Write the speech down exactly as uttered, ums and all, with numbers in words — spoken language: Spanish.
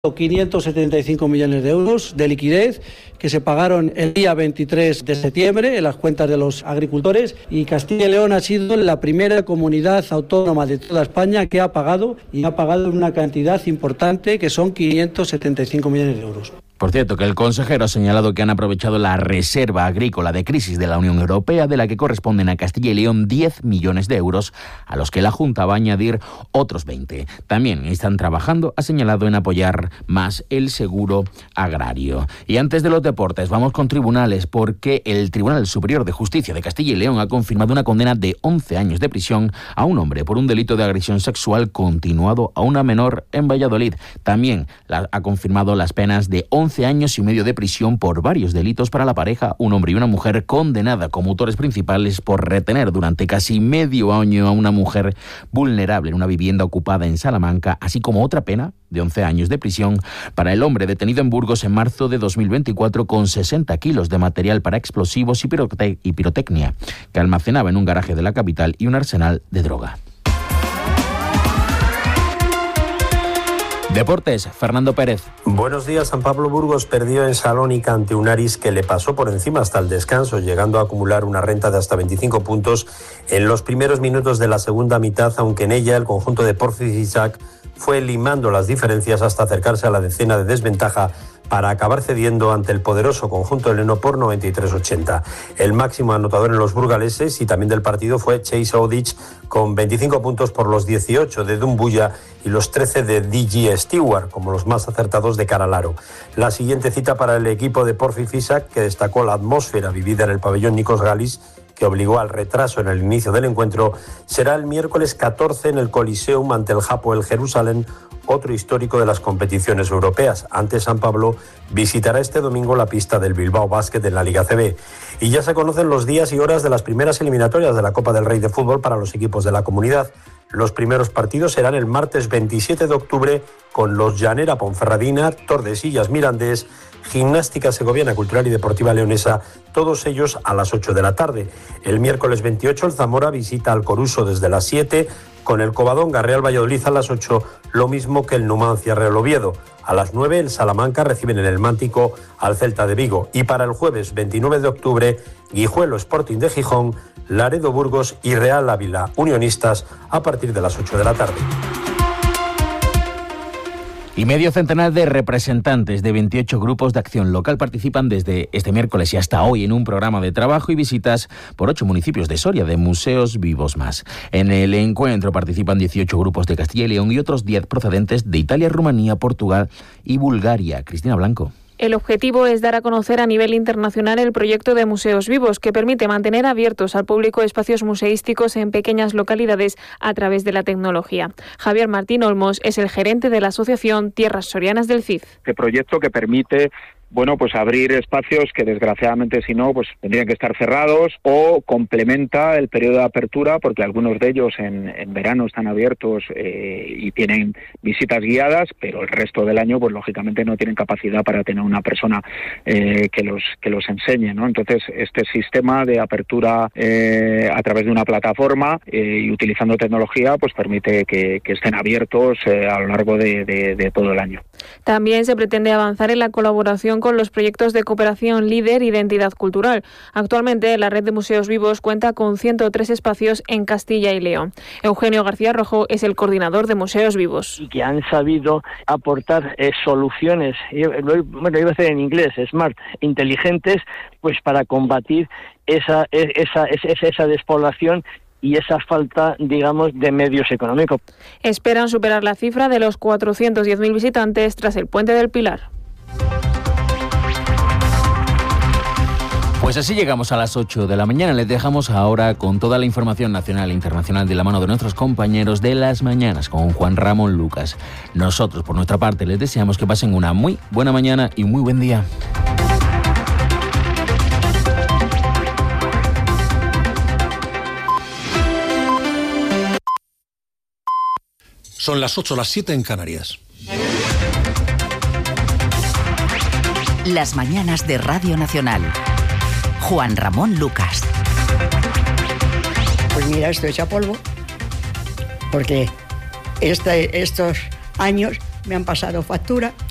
quinientos setenta y cinco millones de euros de liquidez que se pagaron el día veintitrés de septiembre en las cuentas de los agricultores, y Castilla y León ha sido la primera comunidad autónoma de toda España que ha pagado, y ha pagado una cantidad importante que son quinientos setenta y cinco millones de euros. Por cierto, que el consejero ha señalado que han aprovechado la reserva agrícola de crisis de la Unión Europea, de la que corresponden a Castilla y León diez millones de euros, a los que la Junta va a añadir otros veinte. También están trabajando, ha señalado, en apoyar más el seguro agrario. Y antes de los deportes, vamos con tribunales, porque el Tribunal Superior de Justicia de Castilla y León ha confirmado una condena de once años de prisión a un hombre por un delito de agresión sexual continuado a una menor en Valladolid. También la, ha confirmado las penas de once años y medio de prisión por varios delitos para la pareja, un hombre y una mujer, condenada como autores principales por retener durante casi medio año a una mujer vulnerable en una vivienda ocupada en Salamanca, así como otra pena de once años de prisión para el hombre detenido en Burgos en marzo de dos mil veinticuatro con sesenta kilos de material para explosivos y, pirote- y pirotecnia que almacenaba en un garaje de la capital y un arsenal de droga. Deportes, Fernando Pérez. Buenos días. San Pablo Burgos perdió en Salónica ante un Aris que le pasó por encima hasta el descanso, llegando a acumular una renta de hasta veinticinco puntos en los primeros minutos de la segunda mitad, aunque en ella el conjunto de Porfi Fisac fue limando las diferencias hasta acercarse a la decena de desventaja para acabar cediendo ante el poderoso conjunto heleno por noventa y tres ochenta. El máximo anotador en los burgaleses y también del partido fue Chase Odic, con veinticinco puntos por los dieciocho de Dumbuya y los trece de D G Stewart, como los más acertados de cara al aro. La siguiente cita para el equipo de Porfi Fisac, que destacó la atmósfera vivida en el pabellón Nikos Galis, que obligó al retraso en el inicio del encuentro, será el miércoles catorce en el Coliseum ante el Hapoel Jerusalén, otro histórico de las competiciones europeas. Antes, San Pablo visitará este domingo la pista del Bilbao Basket en la Liga C B. Y ya se conocen los días y horas de las primeras eliminatorias de la Copa del Rey de Fútbol para los equipos de la comunidad. Los primeros partidos serán el martes veintisiete de octubre con los Llanera Ponferradina, Tordesillas Mirandés, Gimnástica Segoviana Cultural y Deportiva Leonesa, todos ellos a las ocho de la tarde. El miércoles veintiocho el Zamora visita al Coruso desde las siete, con el Covadonga Real Valladolid a las ocho, lo mismo que el Numancia Real Oviedo. A las nueve el Salamanca reciben en el Mántico al Celta de Vigo. Y para el jueves veintinueve de octubre, Guijuelo Sporting de Gijón, Laredo Burgos y Real Ávila Unionistas a partir de las ocho de la tarde. Y medio centenar de representantes de veintiocho grupos de acción local participan desde este miércoles y hasta hoy en un programa de trabajo y visitas por ocho municipios de Soria de Museos Vivos Más. En el encuentro participan dieciocho grupos de Castilla y León y otros diez procedentes de Italia, Rumanía, Portugal y Bulgaria. Cristina Blanco. El objetivo es dar a conocer a nivel internacional el proyecto de Museos Vivos, que permite mantener abiertos al público espacios museísticos en pequeñas localidades a través de la tecnología. Javier Martín Olmos es el gerente de la asociación Tierras Sorianas del C I D. Este proyecto que permite bueno, pues abrir espacios que desgraciadamente si no, pues tendrían que estar cerrados, o complementa el periodo de apertura, porque algunos de ellos en, en verano están abiertos eh, y tienen visitas guiadas, pero el resto del año, pues lógicamente no tienen capacidad para tener una persona eh, que los que los enseñe, ¿no? Entonces, este sistema de apertura eh, a través de una plataforma eh, y utilizando tecnología, pues permite que, que estén abiertos eh, a lo largo de, de, de todo el año. También se pretende avanzar en la colaboración con los proyectos de cooperación líder Identidad Cultural. Actualmente, la red de museos vivos cuenta con ciento tres espacios en Castilla y León. Eugenio García Rojo es el coordinador de Museos Vivos. Y que han sabido aportar eh, soluciones, bueno, iba a decir en inglés, smart, inteligentes, pues para combatir esa, esa, esa, esa despoblación y esa falta, digamos, de medios económicos. Esperan superar la cifra de los cuatrocientos diez mil visitantes tras el Puente del Pilar. Pues así llegamos a las ocho de la mañana. Les dejamos ahora con toda la información nacional e internacional de la mano de nuestros compañeros de Las Mañanas con Juan Ramón Lucas. Nosotros, por nuestra parte, les deseamos que pasen una muy buena mañana y muy buen día. Son las ocho, las siete en Canarias. Las mañanas de Radio Nacional. Juan Ramón Lucas. Pues mira, esto echa polvo, porque este, estos años me han pasado factura